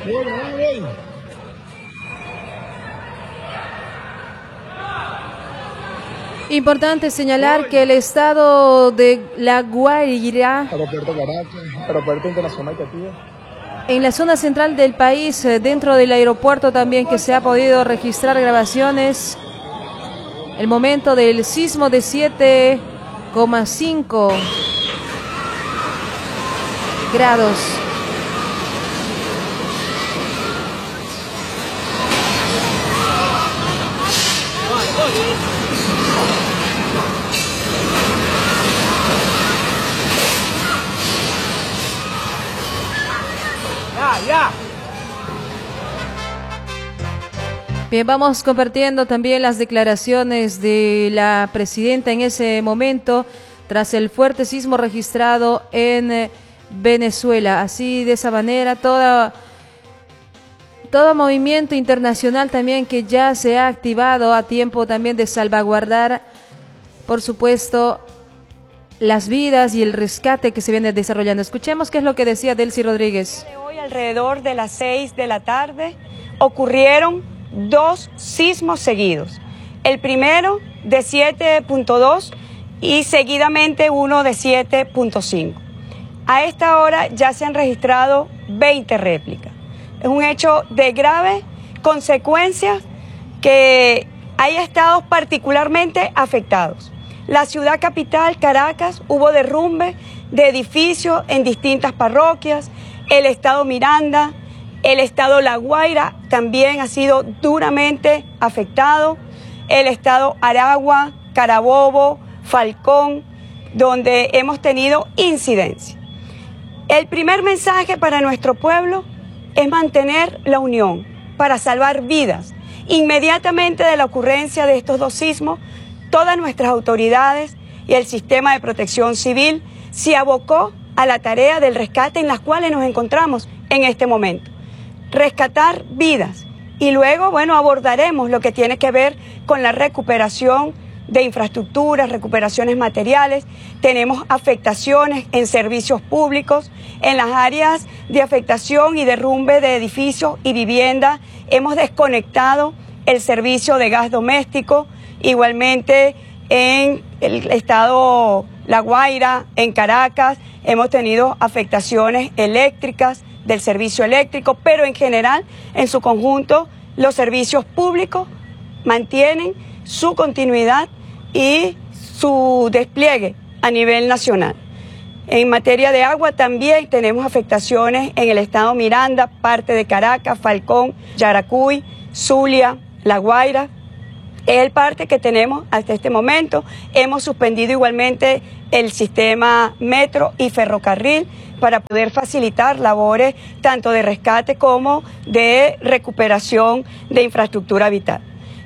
Importante señalar que el estado de La Guaira, Aeropuerto Caracas, Aeropuerto Internacional Cativa, en la zona central del país, dentro del aeropuerto también, que se ha podido registrar grabaciones, el momento del sismo de 7,5 grados. Bien, vamos compartiendo también las declaraciones de la presidenta en ese momento, tras el fuerte sismo registrado en Venezuela. Así, de esa manera, todo movimiento internacional también que ya se ha activado a tiempo también de salvaguardar, por supuesto, las vidas y el rescate que se viene desarrollando. Escuchemos qué es lo que decía Delcy Rodríguez. Hoy, alrededor de las 6 de la tarde, ocurrieron 2 sismos seguidos. El primero de 7.2 y seguidamente uno de 7.5. A esta hora ya se han registrado 20 réplicas. Es un hecho de grave consecuencia que hay estados particularmente afectados. La ciudad capital, Caracas, hubo derrumbe de edificios en distintas parroquias. El estado Miranda, el estado La Guaira también ha sido duramente afectado. El estado Aragua, Carabobo, Falcón, donde hemos tenido incidencia. El primer mensaje para nuestro pueblo es mantener la unión para salvar vidas. Inmediatamente de la ocurrencia de estos 2 sismos, todas nuestras autoridades y el sistema de protección civil se abocó a la tarea del rescate en las cuales nos encontramos en este momento. Rescatar vidas y luego, bueno, abordaremos lo que tiene que ver con la recuperación de infraestructuras, recuperaciones materiales. Tenemos afectaciones en servicios públicos, en las áreas de afectación y derrumbe de edificios y viviendas. Hemos desconectado el servicio de gas doméstico, igualmente en el estado La Guaira, en Caracas, hemos tenido afectaciones eléctricas del servicio eléctrico, pero en general, en su conjunto, los servicios públicos mantienen su continuidad y su despliegue a nivel nacional. En materia de agua también tenemos afectaciones en el estado Miranda, parte de Caracas, Falcón, Yaracuy, Zulia, La Guaira. Es el parte que tenemos hasta este momento. Hemos suspendido igualmente el sistema metro y ferrocarril para poder facilitar labores tanto de rescate como de recuperación de infraestructura vital.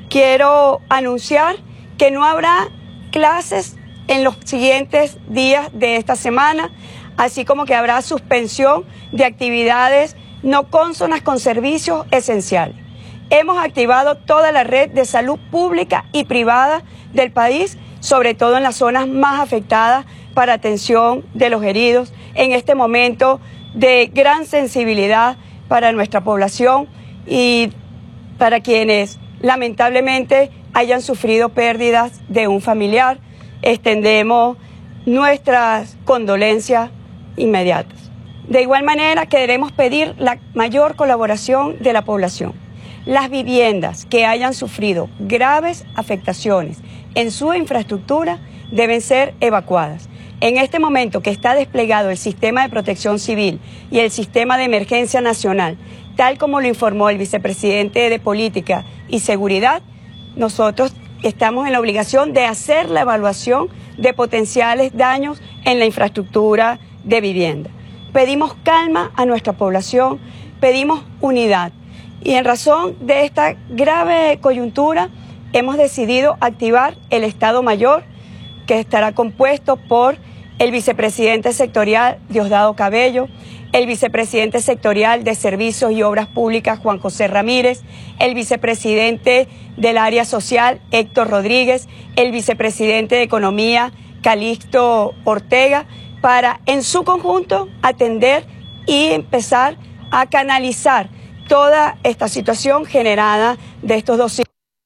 Quiero anunciar que no habrá clases en los siguientes días de esta semana, así como que habrá suspensión de actividades no cónsonas con servicios esenciales. Hemos activado toda la red de salud pública y privada del país, sobre todo en las zonas más afectadas, para atención de los heridos en este momento de gran sensibilidad para nuestra población y para quienes lamentablemente hayan sufrido pérdidas de un familiar. Extendemos nuestras condolencias inmediatas. De igual manera, queremos pedir la mayor colaboración de la población. Las viviendas que hayan sufrido graves afectaciones en su infraestructura deben ser evacuadas. En este momento que está desplegado el sistema de protección civil y el sistema de emergencia nacional, tal como lo informó el vicepresidente de Política y Seguridad, nosotros estamos en la obligación de hacer la evaluación de potenciales daños en la infraestructura de vivienda. Pedimos calma a nuestra población, pedimos unidad. Y en razón de esta grave coyuntura, hemos decidido activar el Estado Mayor, que estará compuesto por el vicepresidente sectorial Diosdado Cabello, el vicepresidente sectorial de Servicios y Obras Públicas Juan José Ramírez, el vicepresidente del área social Héctor Rodríguez, el vicepresidente de Economía Calixto Ortega, para en su conjunto atender y empezar a canalizar toda esta situación generada de estos dos.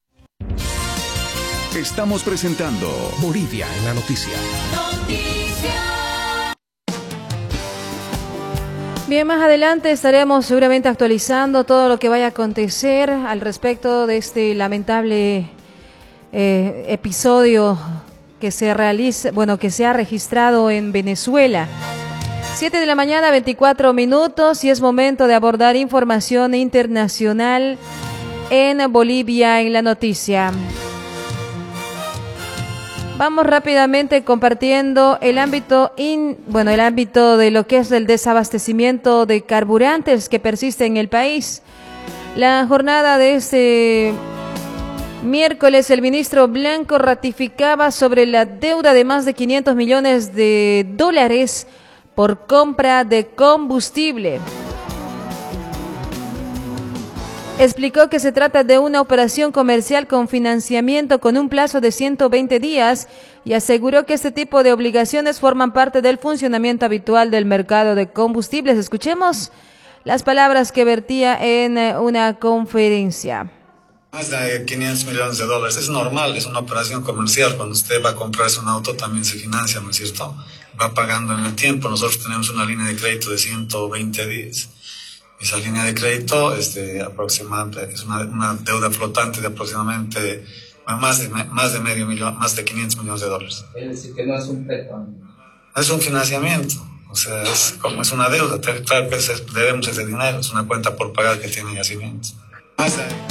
Estamos presentando Bolivia en la noticia. Bien, más adelante estaremos seguramente actualizando todo lo que vaya a acontecer al respecto de este lamentable episodio que se realiza, que se ha registrado en Venezuela. 7 de la mañana, 24 minutos, y es momento de abordar información internacional en Bolivia en la noticia. Vamos rápidamente compartiendo el ámbito de lo que es el desabastecimiento de carburantes que persiste en el país. La jornada de este miércoles, el ministro Blanco ratificaba sobre la deuda de más de 500 millones de dólares por compra de combustible. Explicó que se trata de una operación comercial con financiamiento con un plazo de 120 días y aseguró que este tipo de obligaciones forman parte del funcionamiento habitual del mercado de combustibles. Escuchemos las palabras que vertía en una conferencia. Más de 500 millones de dólares. Es normal, es una operación comercial. Cuando usted va a comprarse un auto también se financia, ¿no es cierto? Va pagando en el tiempo. Nosotros tenemos una línea de crédito de 120 días. Esa línea de crédito aproximadamente es una deuda flotante de aproximadamente más de medio millón, más de 500 millones de dólares. Es decir, que no es un préstamo. Es un financiamiento, o sea, es una deuda. Claro que debemos ese dinero, es una cuenta por pagar que tiene Yacimiento.